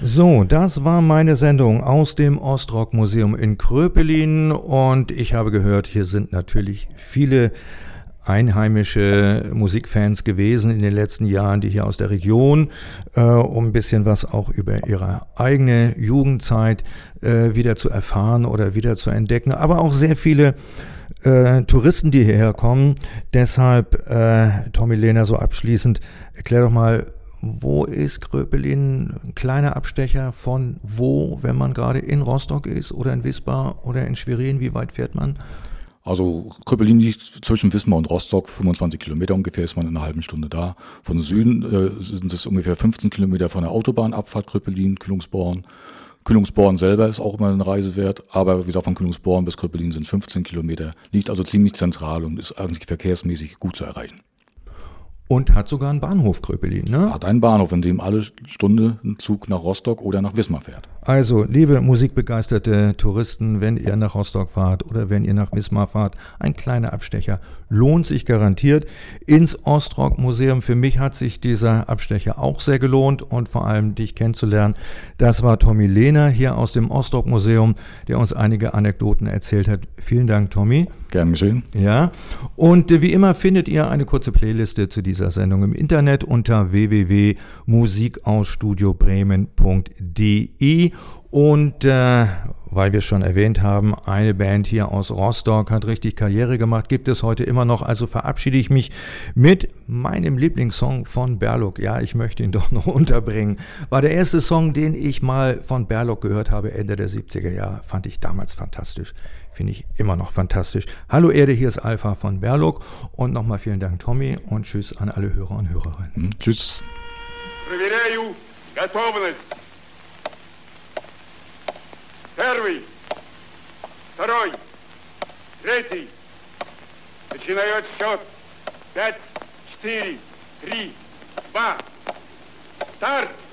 So, das war meine Sendung aus dem Ostrock-Museum in Kröpelin und ich habe gehört, hier sind natürlich viele einheimische Musikfans gewesen in den letzten Jahren, die hier aus der Region, um ein bisschen was auch über ihre eigene Jugendzeit wieder zu erfahren oder wieder zu entdecken, aber auch sehr viele Touristen, die hierher kommen. Deshalb, Tommy Lehner, so abschließend, erklär doch mal, wo ist Kröpelin ein kleiner Abstecher von wo, wenn man gerade in Rostock ist oder in Wismar oder in Schwerin? Wie weit fährt man? Also Kröpelin liegt zwischen Wismar und Rostock, 25 Kilometer ungefähr, ist man in einer halben Stunde da. Von Süden sind es ungefähr 15 Kilometer von der Autobahnabfahrt Kröpelin, Kühlungsborn. Kühlungsborn selber ist auch immer eine Reise wert, aber wie gesagt, von Kühlungsborn bis Kröpelin sind 15 Kilometer, liegt also ziemlich zentral und ist eigentlich verkehrsmäßig gut zu erreichen. Und hat sogar einen Bahnhof, Kröpelin, ne? Hat einen Bahnhof, in dem alle Stunde ein Zug nach Rostock oder nach Wismar fährt. Also, liebe musikbegeisterte Touristen, wenn ihr nach Rostock fahrt oder wenn ihr nach Wismar fahrt, ein kleiner Abstecher lohnt sich garantiert ins Ostrock-Museum. Für mich hat sich dieser Abstecher auch sehr gelohnt und vor allem dich kennenzulernen. Das war Tommy Lehner hier aus dem Ostrock-Museum, der uns einige Anekdoten erzählt hat. Vielen Dank, Tommy. Gern geschehen. Ja, und wie immer findet ihr eine kurze Playliste zu dieser Sendung im Internet unter www.musikausstudiobremen.de und weil wir es schon erwähnt haben, eine Band hier aus Rostock hat richtig Karriere gemacht, gibt es heute immer noch, also verabschiede ich mich mit meinem Lieblingssong von Berlok. Ja, ich möchte ihn doch noch unterbringen. War der erste Song, den ich mal von Berlok gehört habe, Ende der 70er Jahre, fand ich damals fantastisch. Finde ich immer noch fantastisch. Hallo Erde, hier ist Alpha von Berlok und nochmal vielen Dank, Tommy, und tschüss an alle Hörer und Hörerinnen. Tschüss. Проверяю готовность. Первый, второй, третий. Начинаю отсчет. 5, 4, 3, 2. Старт!